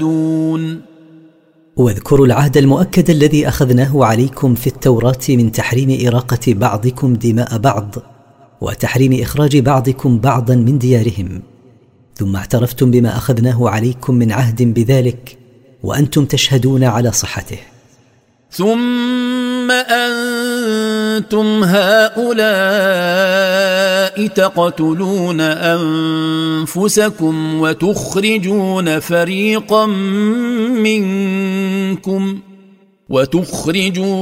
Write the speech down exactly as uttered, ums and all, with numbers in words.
واذكروا العهد المؤكد الذي أخذناه عليكم في التوراة من تحريم إراقة بعضكم دماء بعض وتحريم إخراج بعضكم بعضا من ديارهم، ثم اعترفتم بما أخذناه عليكم من عهد بذلك وأنتم تشهدون على صحته. ثم أنتم هؤلاء تقتلون أنفسكم وتخرجون فريقا منكم وتخرجون